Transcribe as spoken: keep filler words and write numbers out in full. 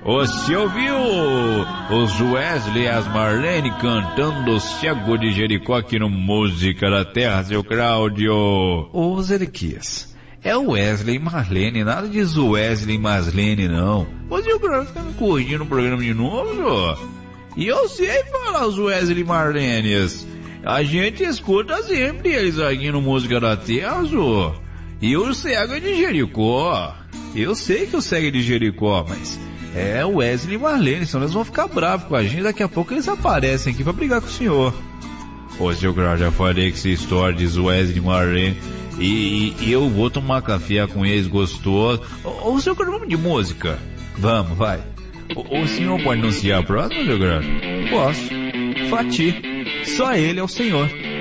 Você ouviu os Wesley e as Marlene cantando Cego de Jericó aqui no Música da Terra, seu Cláudio? Ô, Zedequias, é o Wesley e Marlene, nada de Wesley e Marlene, não. Você o Cláudio tá me corrigindo no programa de novo, senhor? E eu sei falar os Wesley e Marlenes. A gente escuta sempre eles aqui no Música da Terra, senhor. E o Cego é de Jericó. Eu sei que o Cego é de Jericó, mas... é o Wesley e Marlene, senão eles vão ficar bravos com a gente. Daqui a pouco eles aparecem aqui pra brigar com o senhor. Ô, seu Grau, já falei que essa história de Wesley e Marlene. E, e eu vou tomar café com eles gostoso. Ô, ô seu Grau, vamos de música? Vamos, vai. O, o senhor pode anunciar a próxima, seu Grau? Posso. Fati. Só ele é o senhor.